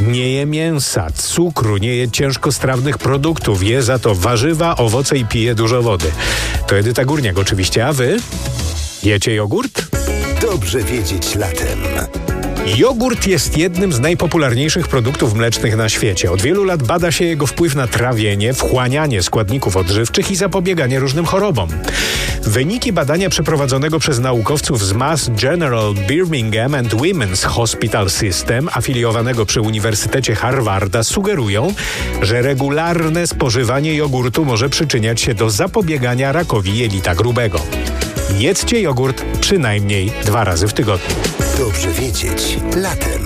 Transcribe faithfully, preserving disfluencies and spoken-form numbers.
Nie je mięsa, cukru, nie je ciężkostrawnych produktów, je za to warzywa, owoce i pije dużo wody. To Edyta Górniak oczywiście, a wy? Jecie jogurt? Dobrze wiedzieć latem. Jogurt jest jednym z najpopularniejszych produktów mlecznych na świecie. Od wielu lat bada się jego wpływ na trawienie, wchłanianie składników odżywczych i zapobieganie różnym chorobom. Wyniki badania przeprowadzonego przez naukowców z Mass General Birmingham and Women's Hospital System, afiliowanego przy Uniwersytecie Harvarda, sugerują, że regularne spożywanie jogurtu może przyczyniać się do zapobiegania rakowi jelita grubego. Jedzcie jogurt przynajmniej dwa razy w tygodniu. Dobrze wiedzieć latem.